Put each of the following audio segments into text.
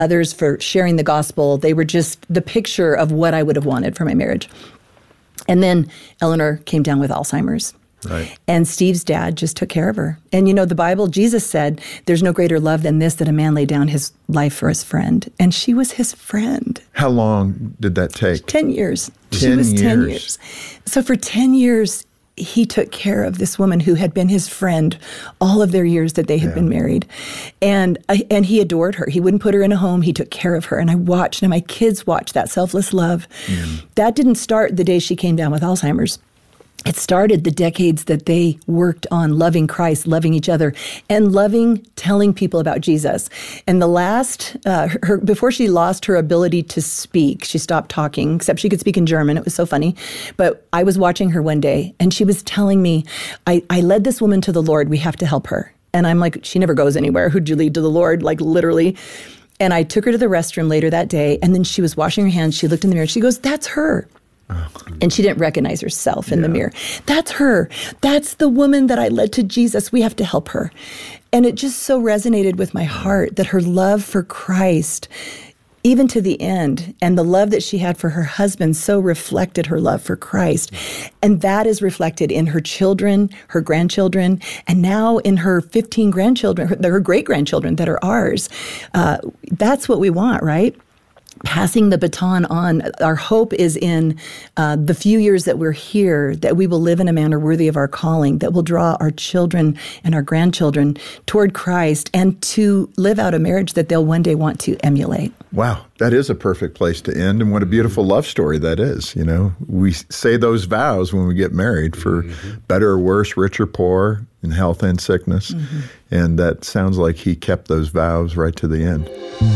others for sharing the gospel. They were just the picture of what I would have wanted for my marriage. And then Eleanor came down with Alzheimer's. Right. And Steve's dad just took care of her. And the Bible, Jesus said, there's no greater love than this, that a man lay down his life for his friend. And she was his friend. How long did that take? 10 years. 10 She was years. 10 years. So for 10 years, he took care of this woman who had been his friend all of their years that they had been married. And he adored her. He wouldn't put her in a home. He took care of her. And I watched, and my kids watched that selfless love. That didn't start the day she came down with Alzheimer's. It started the decades that they worked on loving Christ, loving each other, and telling people about Jesus. And the last, before she lost her ability to speak, she stopped talking, except she could speak in German. It was so funny. But I was watching her one day, and she was telling me, I led this woman to the Lord. We have to help her. And I'm like, she never goes anywhere. Who'd you lead to the Lord? Like, literally. And I took her to the restroom later that day, and then she was washing her hands. She looked in the mirror, and she goes, that's her. And she didn't recognize herself in the mirror. That's her. That's the woman that I led to Jesus. We have to help her. And it just so resonated with my heart that her love for Christ, even to the end, and the love that she had for her husband so reflected her love for Christ. And that is reflected in her children, her grandchildren, and now in her 15 grandchildren, her great-grandchildren that are ours. That's what we want, right? Passing the baton on. Our hope is in the few years that we're here, that we will live in a manner worthy of our calling, that will draw our children and our grandchildren toward Christ, and to live out a marriage that they'll one day want to emulate. Wow, that is a perfect place to end, and what a beautiful love story that is. We say those vows when we get married for better or worse, rich or poor, in health and sickness, and that sounds like he kept those vows right to the end.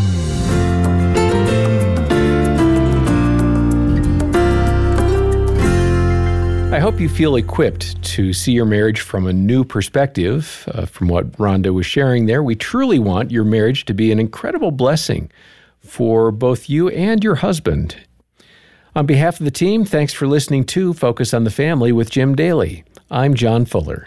I hope you feel equipped to see your marriage from a new perspective. From what Rhonda was sharing there, we truly want your marriage to be an incredible blessing for both you and your husband. On behalf of the team, thanks for listening to Focus on the Family with Jim Daly. I'm John Fuller.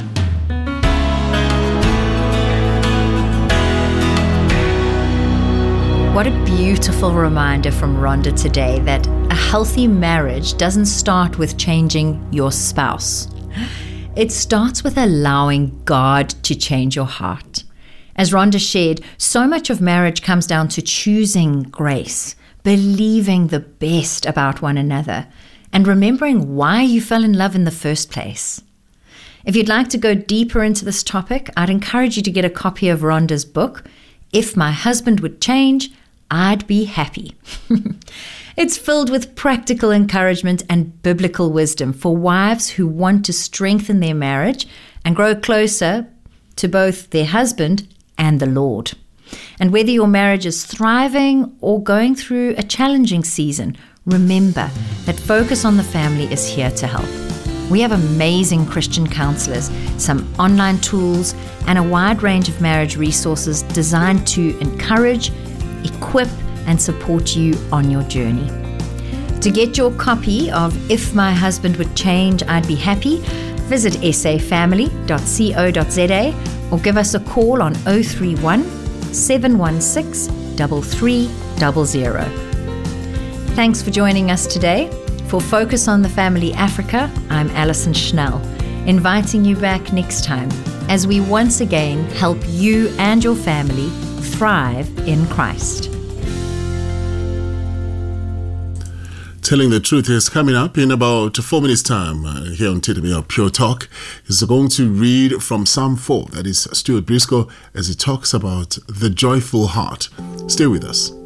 What a beautiful reminder from Rhonda today that a healthy marriage doesn't start with changing your spouse. It starts with allowing God to change your heart. As Rhonda shared, so much of marriage comes down to choosing grace, believing the best about one another, and remembering why you fell in love in the first place. If you'd like to go deeper into this topic, I'd encourage you to get a copy of Rhonda's book, If My Husband Would Change, I'd Be Happy. It's filled with practical encouragement and biblical wisdom for wives who want to strengthen their marriage and grow closer to both their husband and the Lord. And whether your marriage is thriving or going through a challenging season, remember that Focus on the Family is here to help. We have amazing Christian counselors, some online tools, and a wide range of marriage resources designed to encourage, equip, and support you on your journey. To get your copy of If My Husband Would Change, I'd Be Happy, visit safamily.co.za or give us a call on 031 716 3300. Thanks for joining us today. For Focus on the Family Africa, I'm Alison Schnell, inviting you back next time as we once again help you and your family thrive in Christ. Telling the Truth is coming up in about 4 minutes' time here on TWR Pure Talk. He's going to read from Psalm 4, that is Stuart Briscoe, as he talks about the joyful heart. Stay with us.